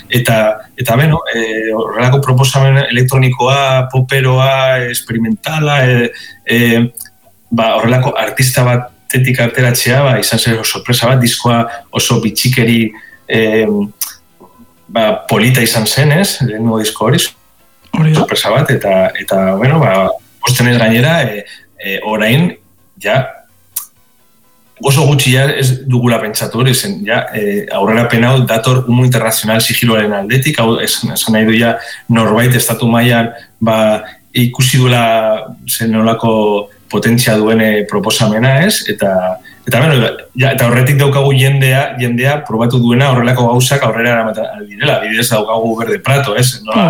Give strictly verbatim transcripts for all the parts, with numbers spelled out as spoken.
eta, eta beno, e, horrelako proposamen elektronikoa, poperoa, experimentala, e, e, ba, horrelako artista bat tetik arteratzea, ba, izan zer sorpresa bat, diskoa oso bitxikeri e, ba, polita izan zen, ez? Lehenengo disko hori, sorpresa bat, eta, eta bueno, ba, postenez gainera, e, e, orain, ja, oso gutxi ja ez dugula pentsatu hori, zen, ja, e, aurrera penau dator humo internazional sigiloaren aldetik, hau esan, esan nahi du ja norbait estatu mailan ba, ikusi duela zen nolako potentzia duene proposamena, ez? Eta, eta, bueno, ja, eta horretik daukagu jendea, jendea probatu duena horrelako gauzak aurrera eramaten direla, bidez daukagu Berde Prato, ez? Nola,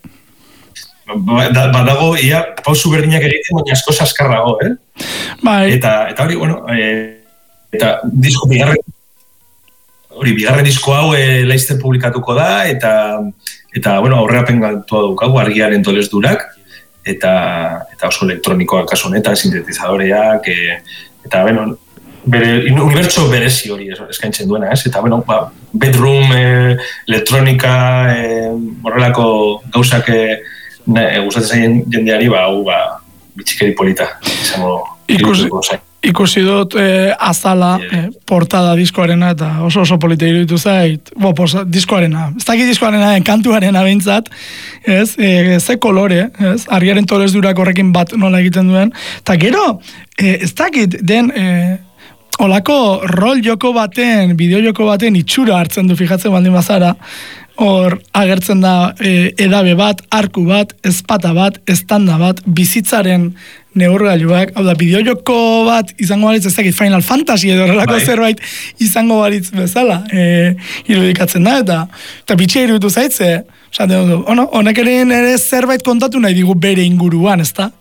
ba, badago, ia, pausu berdinak egiten, baina asko azkarrago, eh? Bai. Eta, eta hori, bueno, e, eta disko bigarren hori, bigarren disko hau e, laizter publikatuko da, eta, eta bueno, aurrerapen galtua daukagu, argiaren tolez durak, eta, eta oso elektronikoa kasu honetan, sintetizadoreak, e, eta, bueno, bere, unibertso berezi hori eskaintzen duena, ez? Eta, bueno, ba, bedroom, e, elektronika, e, horrelako gauzak e, e, gustatzen zaien jendeari, ba, hau, ba, bitxikeri polita, izango irituko zain. Ikusi dut eh, azala eh, portada diskoarena eta oso oso polita iruditu zait, bo, posa, diskoarena, ez dakit diskoarena, kantuarena behintzat, ez, e, ze kolore, ez, argiaren torez durak horrekin bat nola egiten duen, eta gero, e, ez dakit den, e, olako rol joko baten, bideo joko baten itxura hartzen du fijatzen baldin bazara, hor agertzen da e, edabe bat, arku bat, ezpata bat, estanda bat, bizitzaren neurgailuak, hau da, bideojoko bat izango balitz, ez dakit, Final Fantasy edo horrelako bai. Zerbait izango balitz bezala, e, irudikatzen da, eta, eta bitxia iruditu zaitze, ono, honek ere zerbait kontatu nahi digu bere inguruan, ez da?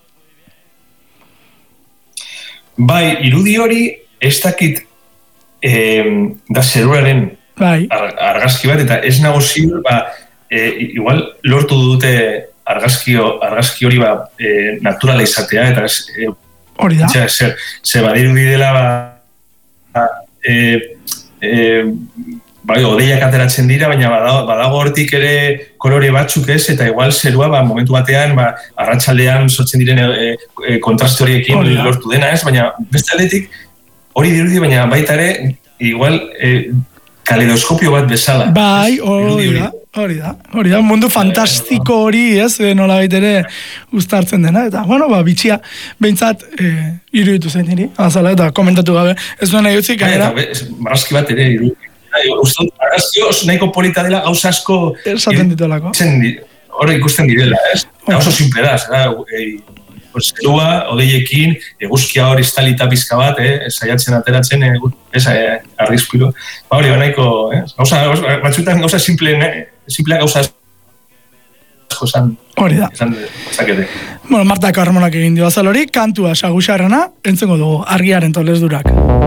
Bai, irudi hori, ez dakit, e, da zeruraren bai. Ar, argazki bat, eta ez nago ziur, ba, e, igual lortu dute argazki, argazki hori ba, e, naturala izatea, eta ez... E, hori da? Zer, zer badiru didela, ba, e, e, bai, odeiak ateratzen dira, baina badago, badago hortik ere kolore batzuk ez, eta igual zerua, ba, momentu batean, ba, arratsaldean sortzen diren e, e, kontraste horiekin lortu dena ez, baina beste aldetik hori dirudi, baina baita ere, igual... E, kaleidoskopio bat bezala. Bai, hori da, hori da, hori da, mundu fantastiko hori, ez, nola baitere uztartzen dena, eta, bueno, ba, bitxia, behintzat, e, iruditu zen niri, azala, eta komentatu gabe, ez duen nahi utzik, gainera. Marrazki bat ere, iruditu, marrazki oso nahiko polita dela, gauza asko... Esaten ditolako. Hori ikusten direla, ez? Oso simple da, zerua, odeiekin, eguzkia hori estalita pizka bat, eh, saiatzen ateratzen, eh, esa, eh, arrizpilu. Ba hori, banaiko, eh, gauza, batzuetan gauza simple, eh, simplea gauza asko zan. Hori da. Zan, zakete. Bueno, Marta Carmonak egin dio azal hori, kantua sagusarrana, entzengo dugu, argiaren tolez durak.